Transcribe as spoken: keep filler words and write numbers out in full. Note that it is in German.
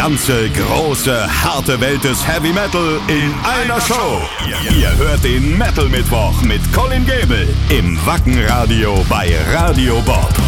ganze große, harte Welt des Heavy Metal in einer Show. Ihr hört den Metal Mittwoch mit Colin Gable im Wacken Radio bei Radio Bob.